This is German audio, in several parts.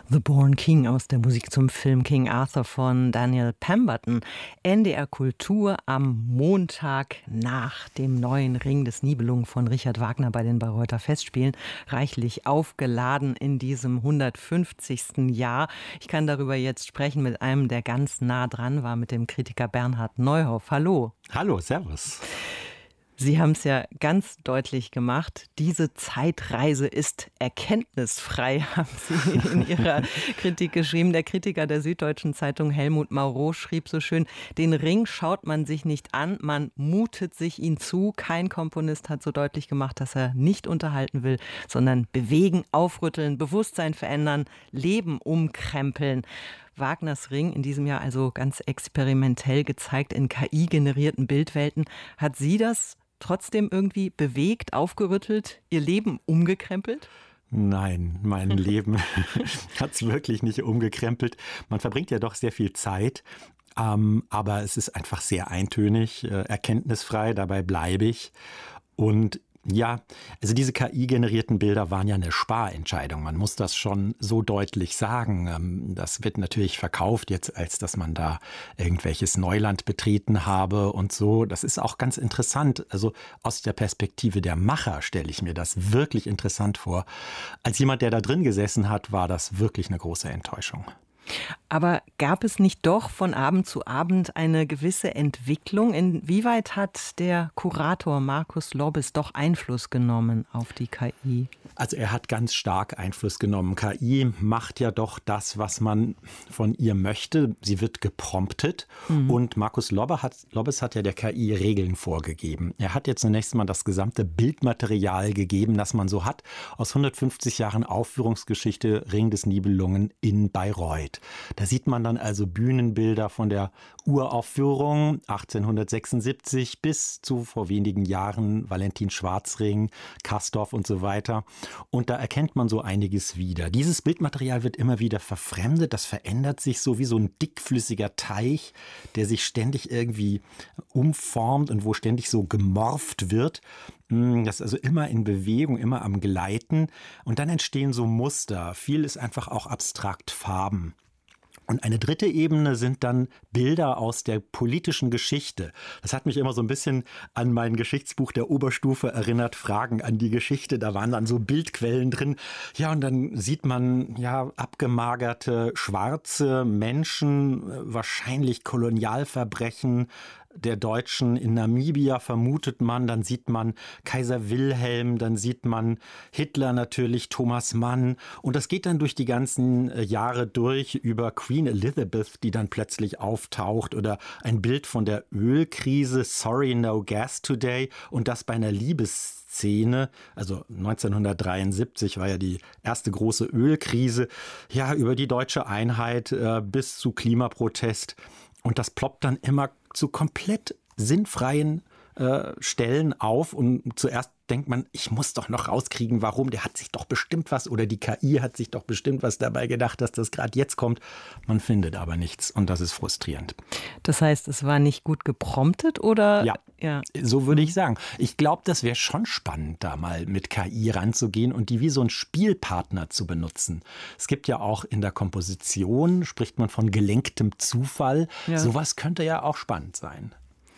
The Born King aus der Musik zum Film King Arthur von Daniel Pemberton. NDR Kultur am Montag nach dem neuen Ring des Nibelungen von Richard Wagner bei den Bayreuther Festspielen. Reichlich aufgeladen in diesem 150. Jahr. Ich kann darüber jetzt sprechen mit einem, der ganz nah dran war, mit dem Kritiker Bernhard Neuhoff. Hallo. Hallo, servus. Sie haben es ja ganz deutlich gemacht, diese Zeitreise ist erkenntnisfrei, haben Sie in Ihrer Kritik geschrieben. Der Kritiker der Süddeutschen Zeitung Helmut Mauro schrieb so schön: Den Ring schaut man sich nicht an, man mutet sich ihn zu. Kein Komponist hat so deutlich gemacht, dass er nicht unterhalten will, sondern bewegen, aufrütteln, Bewusstsein verändern, Leben umkrempeln. Wagners Ring, in diesem Jahr also ganz experimentell gezeigt in KI-generierten Bildwelten. Hat Sie das trotzdem irgendwie bewegt, aufgerüttelt, Ihr Leben umgekrempelt? Nein, mein Leben hat es wirklich nicht umgekrempelt. Man verbringt ja doch sehr viel Zeit, aber es ist einfach sehr eintönig, erkenntnisfrei, dabei bleibe ich. Und ja, also diese KI-generierten Bilder waren ja eine Sparentscheidung. Man muss das schon so deutlich sagen. Das wird natürlich verkauft jetzt, als dass man da irgendwelches Neuland betreten habe und so. Das ist auch ganz interessant. Also aus der Perspektive der Macher stelle ich mir das wirklich interessant vor. Als jemand, der da drin gesessen hat, war das wirklich eine große Enttäuschung. Aber gab es nicht doch von Abend zu Abend eine gewisse Entwicklung? Inwieweit hat der Kurator Markus Lobbes doch Einfluss genommen auf die KI? Also er hat ganz stark Einfluss genommen. KI macht ja doch das, was man von ihr möchte. Sie wird gepromptet. Und Markus Lobbes hat ja der KI Regeln vorgegeben. Er hat jetzt zunächst mal das gesamte Bildmaterial gegeben, das man so hat, aus 150 Jahren Aufführungsgeschichte Ring des Nibelungen in Bayreuth. Da sieht man dann also Bühnenbilder von der Uraufführung 1876 bis zu vor wenigen Jahren Valentin Schwarzring, Castorf und so weiter. Und da erkennt man so einiges wieder. Dieses Bildmaterial wird immer wieder verfremdet. Das verändert sich so wie so ein dickflüssiger Teich, der sich ständig irgendwie umformt und wo ständig so gemorpht wird. Das ist also immer in Bewegung, immer am Gleiten. Und dann entstehen so Muster. Viel ist einfach auch abstrakt Farben. Und eine dritte Ebene sind dann Bilder aus der politischen Geschichte. Das hat mich immer so ein bisschen an mein Geschichtsbuch der Oberstufe erinnert, Fragen an die Geschichte. Da waren dann so Bildquellen drin. Ja, und dann sieht man ja abgemagerte schwarze Menschen, wahrscheinlich Kolonialverbrechen der Deutschen in Namibia vermutet man, dann sieht man Kaiser Wilhelm, dann sieht man Hitler natürlich, Thomas Mann, und das geht dann durch die ganzen Jahre durch über Queen Elizabeth, die dann plötzlich auftaucht, oder ein Bild von der Ölkrise, Sorry No Gas Today, und das bei einer Liebesszene, also 1973 war ja die erste große Ölkrise, ja, über die deutsche Einheit bis zu Klimaprotest, und das ploppt dann immer zu komplett sinnfreien Stellen auf, und zuerst denkt man, ich muss doch noch rauskriegen, warum, der hat sich doch bestimmt was, oder die KI hat sich doch bestimmt was dabei gedacht, dass das gerade jetzt kommt. Man findet aber nichts, und das ist frustrierend. Das heißt, es war nicht gut gepromptet, oder? Ja, so würde ich sagen. Ich glaube, das wäre schon spannend, da mal mit KI ranzugehen und die wie so ein Spielpartner zu benutzen. Es gibt ja auch in der Komposition, spricht man von gelenktem Zufall. Ja. Sowas könnte ja auch spannend sein.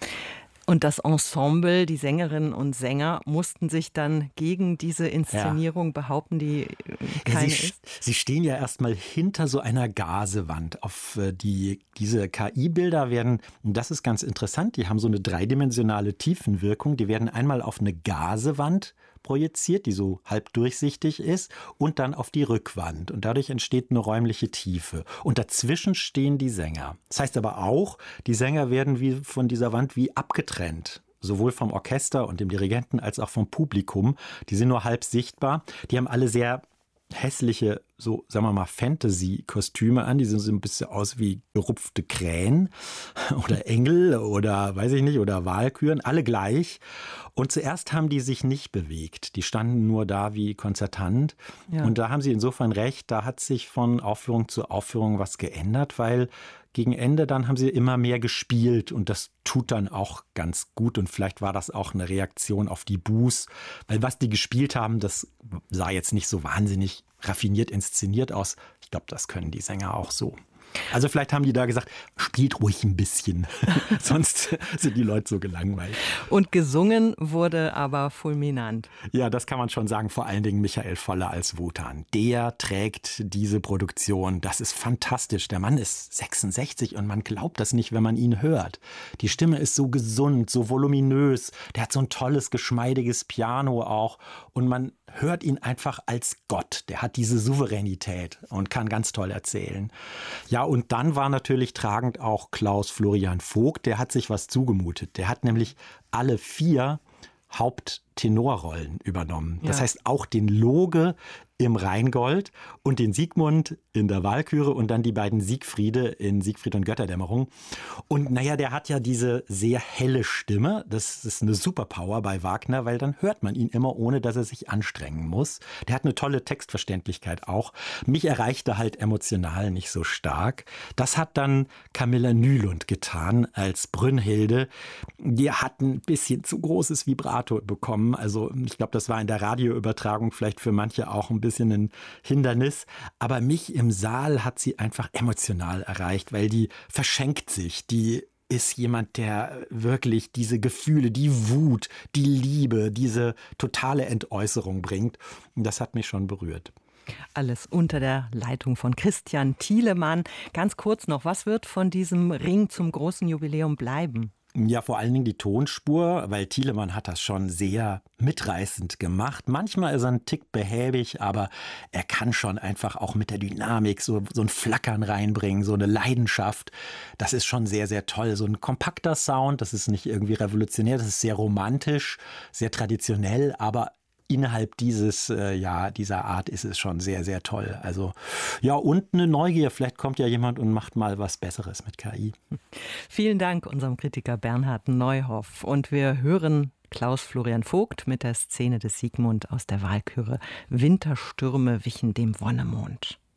Und das Ensemble, die Sängerinnen und Sänger, mussten sich dann gegen diese Inszenierung behaupten, die keine ist? Sie stehen ja erstmal hinter so einer Gazewand. Auf diese KI-Bilder werden, und das ist ganz interessant, die haben so eine dreidimensionale Tiefenwirkung, die werden einmal auf eine Gazewand projiziert, die so halb durchsichtig ist, und dann auf die Rückwand. Und dadurch entsteht eine räumliche Tiefe. Und dazwischen stehen die Sänger. Das heißt aber auch, die Sänger werden wie von dieser Wand wie abgetrennt. Sowohl vom Orchester und dem Dirigenten als auch vom Publikum. Die sind nur halb sichtbar. Die haben alle sehr hässliche, so sagen wir mal, Fantasy-Kostüme an. Die sehen so ein bisschen aus wie gerupfte Krähen oder Engel oder weiß ich nicht, oder Walküren, alle gleich. Und zuerst haben die sich nicht bewegt. Die standen nur da wie konzertant. Ja. Und da haben Sie insofern recht, da hat sich von Aufführung zu Aufführung was geändert, weil gegen Ende dann haben sie immer mehr gespielt, und das tut dann auch ganz gut, und vielleicht war das auch eine Reaktion auf die Buß, weil was die gespielt haben, das sah jetzt nicht so wahnsinnig raffiniert inszeniert aus. Ich Ich glaube, das können die Sänger auch so. Also vielleicht haben die da gesagt, spielt ruhig ein bisschen, sonst sind die Leute so gelangweilt. Und gesungen wurde aber fulminant. Ja, das kann man schon sagen, vor allen Dingen Michael Voller als Wotan. Der trägt diese Produktion, das ist fantastisch. Der Mann ist 66 und man glaubt das nicht, wenn man ihn hört. Die Stimme ist so gesund, so voluminös, der hat so ein tolles, geschmeidiges Piano auch und man hört ihn einfach als Gott. Der hat diese Souveränität und kann ganz toll erzählen. Ja, und dann war natürlich tragend auch Klaus Florian Vogt. Der hat sich was zugemutet. Der hat nämlich alle 4 Haupttenorrollen übernommen. Das heißt auch den Loge im Rheingold und den Siegmund in der Walküre und dann die beiden Siegfriede in Siegfried und Götterdämmerung. Und naja, der hat ja diese sehr helle Stimme. Das ist eine Superpower bei Wagner, weil dann hört man ihn immer, ohne dass er sich anstrengen muss. Der hat eine tolle Textverständlichkeit auch. Mich erreichte halt emotional nicht so stark. Das hat dann Camilla Nylund getan als Brünnhilde. Die hat ein bisschen zu großes Vibrato bekommen. Also ich glaube, das war in der Radioübertragung vielleicht für manche auch ein bisschen ein Hindernis. Aber mich im Saal hat sie einfach emotional erreicht, weil die verschenkt sich. Die ist jemand, der wirklich diese Gefühle, die Wut, die Liebe, diese totale Entäußerung bringt. Und das hat mich schon berührt. Alles unter der Leitung von Christian Thielemann. Ganz kurz noch, was wird von diesem Ring zum großen Jubiläum bleiben? Ja, vor allen Dingen die Tonspur, weil Thielemann hat das schon sehr mitreißend gemacht. Manchmal ist er ein Tick behäbig, aber er kann schon einfach auch mit der Dynamik so ein Flackern reinbringen, so eine Leidenschaft. Das ist schon sehr, sehr toll. So ein kompakter Sound, das ist nicht irgendwie revolutionär, das ist sehr romantisch, sehr traditionell, aber innerhalb dieser Art ist es schon sehr, sehr toll. Also ja, und eine Neugier. Vielleicht kommt ja jemand und macht mal was Besseres mit KI. Vielen Dank unserem Kritiker Bernhard Neuhoff. Und wir hören Klaus Florian Vogt mit der Szene des Siegmund aus der Walküre. Winterstürme wichen dem Wonnemond.